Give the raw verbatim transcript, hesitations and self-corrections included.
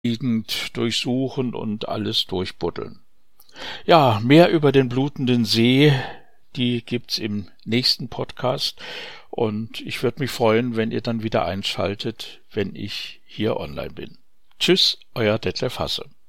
Gegend durchsuchen und alles durchbuddeln. Ja, mehr über den blutenden See, die gibt's im nächsten Podcast und ich würde mich freuen, wenn ihr dann wieder einschaltet, wenn ich hier online bin. Tschüss, euer Detlef Hasse.